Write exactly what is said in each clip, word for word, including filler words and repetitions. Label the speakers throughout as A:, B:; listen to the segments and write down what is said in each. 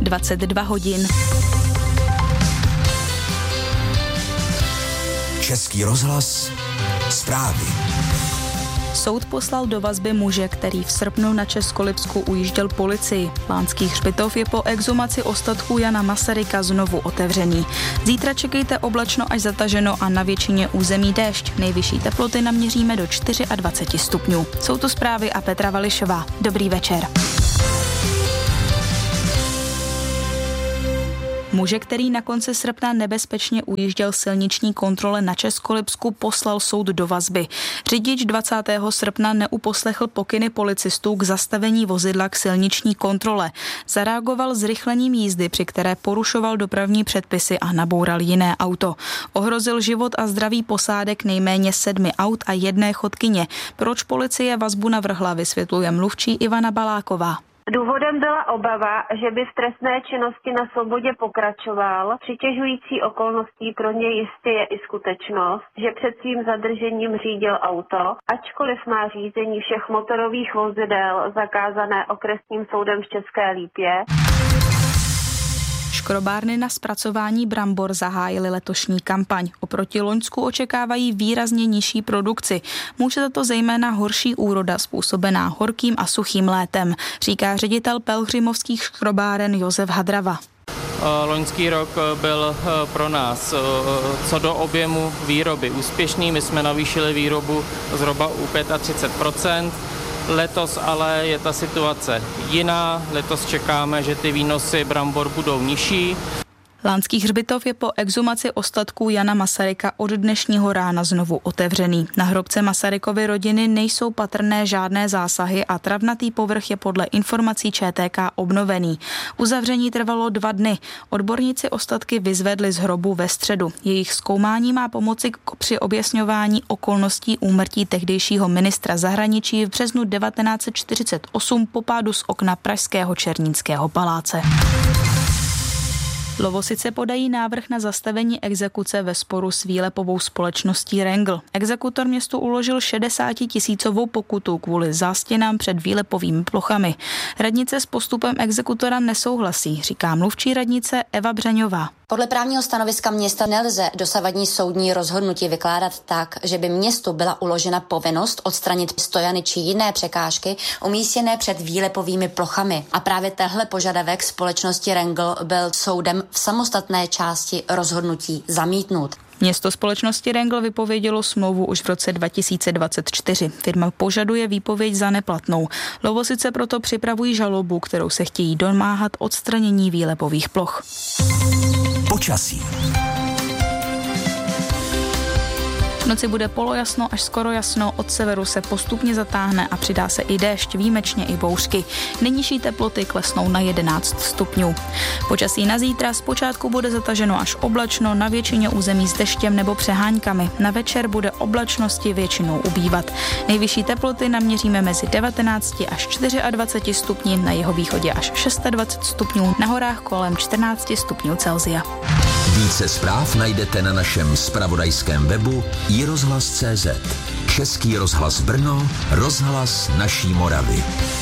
A: dvacet dva hodin.
B: Český rozhlas, zprávy.
A: Soud poslal do vazby muže, který v srpnu na Českolipsku ujížděl policii. Lánský hřbitov je po exhumaci ostatků Jana Masaryka znovu otevřený. Zítra čekejte oblačno až zataženo a na většině území déšť. Nejvyšší teploty naměříme do dvacet čtyři stupňů. Jsou to zprávy a Petra Vališová. Dobrý večer. Muže, který na konci srpna nebezpečně ujížděl silniční kontrole na Českolipsku, poslal soud do vazby. Řidič dvacátého srpna neuposlechl pokyny policistů k zastavení vozidla k silniční kontrole. Zareagoval zrychlením jízdy, při které porušoval dopravní předpisy a naboural jiné auto. Ohrozil život a zdraví posádek nejméně sedmi aut a jedné chodkyně. Proč policie vazbu navrhla, vysvětluje mluvčí Ivana Baláková.
C: Důvodem byla obava, že by v trestné činnosti na svobodě pokračoval. Přitěžující okolností pro něj jistě je i skutečnost, že před svým zadržením řídil auto, ačkoliv má řízení všech motorových vozidel zakázané okresním soudem v České Lípě.
A: Škrobárny na zpracování brambor zahájily letošní kampaň. Oproti loňsku očekávají výrazně nižší produkci. Může za to zejména horší úroda způsobená horkým a suchým létem, říká ředitel pelhřimovských škrobáren Josef Hadrava.
D: Loňský rok byl pro nás co do objemu výroby úspěšný. My jsme navýšili výrobu zhruba u třicet pět procent. Letos ale je ta situace jiná. Letos čekáme, že ty výnosy brambor budou nižší.
A: Lánský hřbitov je po exhumaci ostatků Jana Masaryka od dnešního rána znovu otevřený. Na hrobce Masarykovy rodiny nejsou patrné žádné zásahy a travnatý povrch je podle informací Č T K obnovený. Uzavření trvalo dva dny. Odborníci ostatky vyzvedli z hrobu ve středu. Jejich zkoumání má pomoci při objasňování okolností úmrtí tehdejšího ministra zahraničí v březnu devatenáct set čtyřicet osm po pádu z okna pražského Černínského paláce. Lovosice podají návrh na zastavení exekuce ve sporu s výlepovou společností Rengl. Exekutor městu uložil šedesátitisícovou pokutu kvůli zástěnám před výlepovými plochami. Radnice s postupem exekutora nesouhlasí, říká mluvčí radnice Eva Břeňová.
E: Podle právního stanoviska města nelze dosavadní soudní rozhodnutí vykládat tak, že by městu byla uložena povinnost odstranit stojany či jiné překážky umístěné před výlepovými plochami. A právě tenhle požadavek společnosti Rengl byl soudem v samostatné části rozhodnutí zamítnut.
A: Město společnosti Rengl vypovědělo smlouvu už v roce dva tisíce dvacet čtyři. Firma požaduje výpověď za neplatnou. Lovosice proto připravují žalobu, kterou se chtějí domáhat odstranění výlepových ploch.
B: Počasí.
A: V noci bude polojasno až skoro jasno, od severu se postupně zatáhne a přidá se i déšť, výjimečně i bouřky. Nejnižší teploty klesnou na jedenáct stupňů. Počasí na zítra zpočátku bude zataženo až oblačno, na většině území s deštěm nebo přeháňkami. Na večer bude oblačnosti většinou ubývat. Nejvyšší teploty naměříme mezi devatenácti až dvaceti čtyřmi stupni, na jihovýchodě až dvaceti šesti stupňů, na horách kolem čtrnácti stupňů Celsia.
B: Více zpráv najdete na našem zpravodajském webu i rozhlas tečka cé zet. Český rozhlas Brno, rozhlas naší Moravy.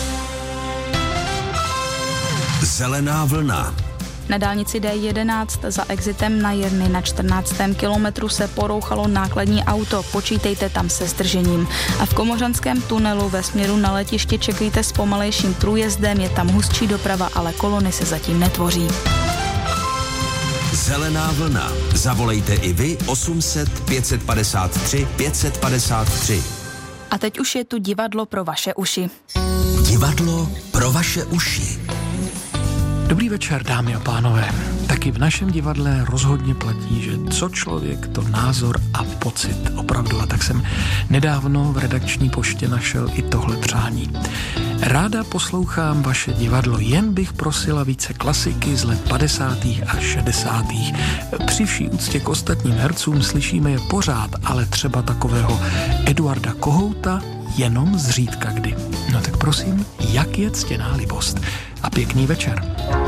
B: Zelená vlna.
A: Na dálnici D jedenáct za exitem na Jerny na čtrnáctém kilometru se porouchalo nákladní auto, počítejte tam se zdržením. A v Komořanském tunelu ve směru na letiště čekejte s pomalejším průjezdem, je tam hustší doprava, ale kolony se zatím netvoří.
B: Zelená vlna. Zavolejte i vy osm set pět set padesát tři pět set padesát tři.
A: A teď už je tu divadlo pro vaše uši.
B: Divadlo pro vaše uši.
F: Dobrý večer, dámy a pánové. Taky v našem divadle rozhodně platí, že co člověk, to názor a pocit. Opravdu. A tak jsem nedávno v redakční poště našel i tohle přání. Ráda poslouchám vaše divadlo, jen bych prosila více klasiky z let padesátých a šedesátých. Při vší úctě k ostatním hercům slyšíme je pořád, ale třeba takového Eduarda Kohouta jenom zřídka kdy. No tak prosím, jak je ctěná libost. A pěkný večer.